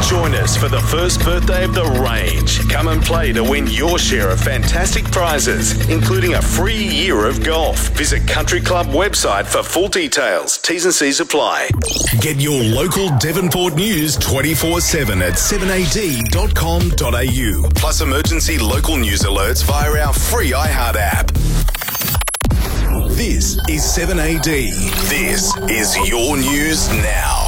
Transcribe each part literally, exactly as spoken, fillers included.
Join us for the first birthday of the range. Come and play to win your share of fantastic prizes, including a free year of golf. Visit Country Club website for full details. T's and C's apply. Get your local Devonport news twenty-four seven at seven a d dot com dot a u. Plus emergency local news alerts via our free iHeart app. This is seven A D. This is your news now.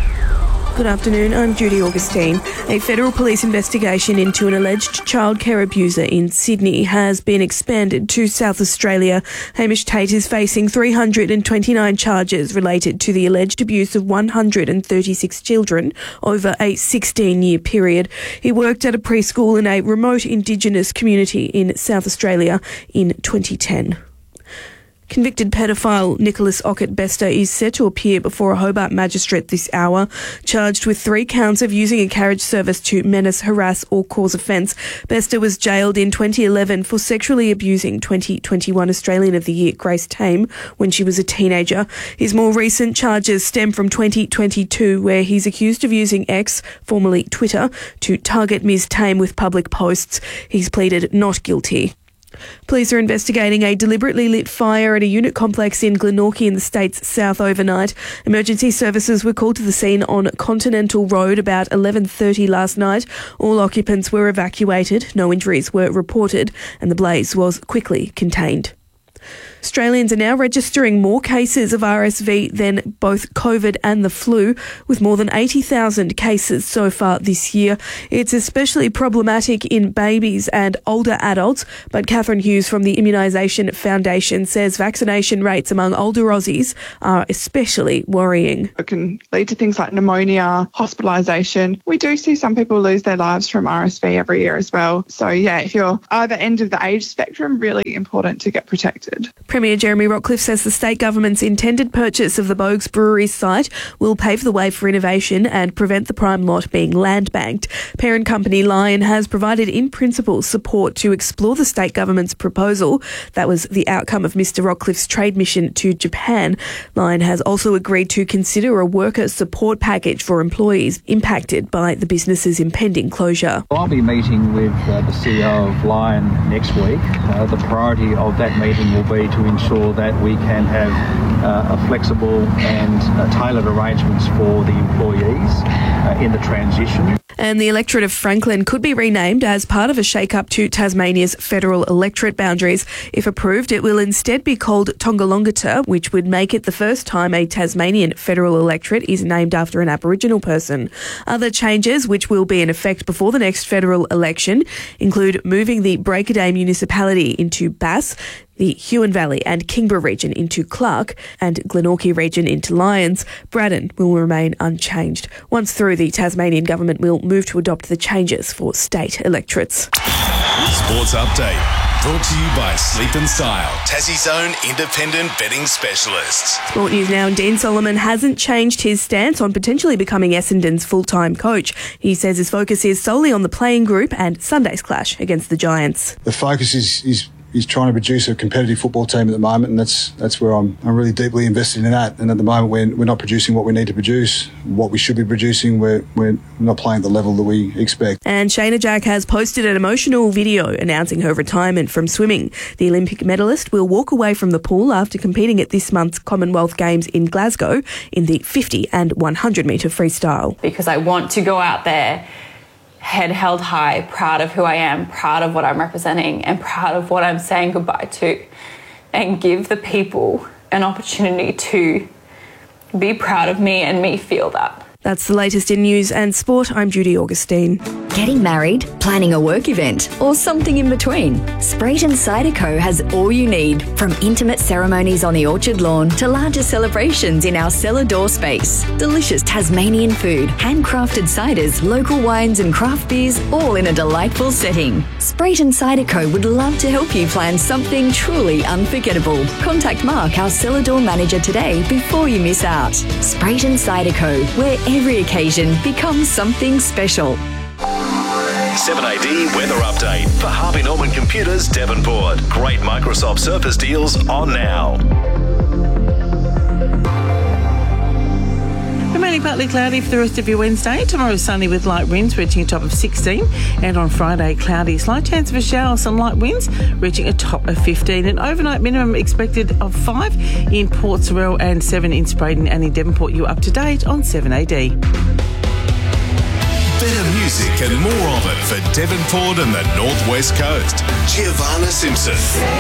Good afternoon, I'm Judy Augustine. A federal police investigation into an alleged childcare abuser in Sydney has been expanded to South Australia. Hamish Tate is facing three hundred twenty-nine charges related to the alleged abuse of one hundred thirty-six children over a sixteen-year period. He worked at a preschool in a remote Indigenous community in South Australia in twenty ten. Convicted pedophile Nicholas Ockett-Bester is set to appear before a Hobart magistrate this hour, charged with three counts of using a carriage service to menace, harass or cause offence. Bester was jailed in twenty eleven for sexually abusing twenty twenty-one Australian of the Year Grace Tame when she was a teenager. His more recent charges stem from twenty twenty-two, where he's accused of using X, formerly Twitter, to target Miz Tame with public posts. He's pleaded not guilty. Police are investigating a deliberately lit fire at a unit complex in Glenorchy in the state's south overnight. Emergency services were called to the scene on Continental Road about eleven thirty last night. All occupants were evacuated, no injuries were reported, and the blaze was quickly contained. Australians are now registering more cases of R S V than both COVID and the flu, with more than eighty thousand cases so far this year. It's especially problematic in babies and older adults, but Catherine Hughes from the Immunisation Foundation says vaccination rates among older Aussies are especially worrying. It can lead to things like pneumonia, hospitalisation. We do see some people lose their lives from R S V every year as well. So yeah, if you're either end of the age spectrum, really important to get protected. Premier Jeremy Rockcliffe says the state government's intended purchase of the Bogues Brewery site will pave the way for innovation and prevent the prime lot being land banked. Parent company Lion has provided in principle support to explore the state government's proposal. That was the outcome of Mr Rockcliffe's trade mission to Japan. Lion has also agreed to consider a worker support package for employees impacted by the business's impending closure. I'll be meeting with uh, the C E O of Lion next week. Uh, the priority of that meeting will be to ensure that we can have uh, a flexible and uh, tailored arrangements for the employees uh, in the transition. And the electorate of Franklin could be renamed as part of a shake-up to Tasmania's federal electorate boundaries. If approved, it will instead be called Tongalongata, which would make it the first time a Tasmanian federal electorate is named after an Aboriginal person. Other changes, which will be in effect before the next federal election, include moving the Breakaday municipality into Bass, the Huon Valley and Kingborough region into Clark, and Glenorchy region into Lyons. Braddon will remain unchanged. Once through, the Tasmanian government will move to adopt the changes for state electorates. Sports Update, brought to you by Sleep and Style, Tassie's own independent betting specialists. Sport news now. Dean Solomon hasn't changed his stance on potentially becoming Essendon's full-time coach. He says his focus is solely on the playing group and Sunday's clash against the Giants. The focus is... is He's trying to produce a competitive football team at the moment, and that's that's where I'm I'm really deeply invested in that. And at the moment, we're, we're not producing what we need to produce, what we should be producing. We're, we're not playing at the level that we expect. And Shayna Jack has posted an emotional video announcing her retirement from swimming. The Olympic medalist will walk away from the pool after competing at this month's Commonwealth Games in Glasgow in the fifty and one hundred metre freestyle. Because I want to go out there head held high, proud of who I am, proud of what I'm representing, and proud of what I'm saying goodbye to, and give the people an opportunity to be proud of me and me feel that. That's the latest in news and sport. I'm Judy Augustine. Getting married, planning a work event, or something in between? Sprayton Cider Co has all you need, from intimate ceremonies on the orchard lawn to larger celebrations in our cellar door space. Delicious Tasmanian food, handcrafted ciders, local wines and craft beers, all in a delightful setting. Sprayton Cider Co would love to help you plan something truly unforgettable. Contact Mark, our cellar door manager, today before you miss out. Sprayton Cider Co, where every occasion becomes something special. seven A D weather update for Harvey Norman Computers, Devonport. Great Microsoft Surface deals on now. Mainly partly cloudy for the rest of your Wednesday. Tomorrow sunny with light winds reaching a top of sixteen. And on Friday, cloudy, slight chance of a shower, some light winds reaching a top of fifteen. An overnight minimum expected of five in Port Sorell and seven in Spraydon and in Devonport. You're up to date on seven A D. Better music and more of it for Devonport and the North West Coast. Giovanna Simpson.